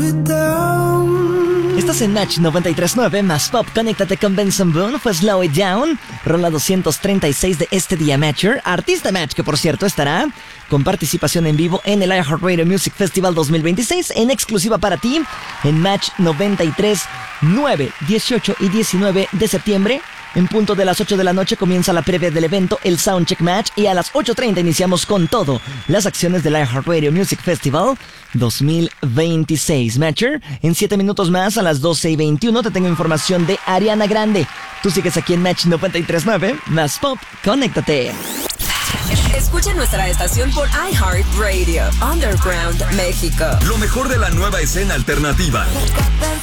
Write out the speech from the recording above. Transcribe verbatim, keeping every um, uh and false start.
Estás en Match noventa y tres punto nueve más Pop. Conéctate con Benson Boone. Fue Slow It Down, rola doscientos treinta y seis de este día Matcher. Artista Match, que por cierto estará con participación en vivo en el iHeartRadio Music Festival dos mil veintiséis en exclusiva para ti en Match noventa y tres punto nueve, dieciocho y diecinueve de septiembre. En punto de las ocho de la noche comienza la previa del evento, el Soundcheck Match, y a las ocho treinta iniciamos con todo las acciones del iHeartRadio Music Festival dos mil veintiséis. Matcher, en siete minutos más, a las doce y veintiuno, te tengo información de Ariana Grande. Tú sigues aquí en Match noventa y tres punto nueve, más Pop, conéctate. Escucha nuestra estación por iHeartRadio, Underground, México. Lo mejor de la nueva escena alternativa.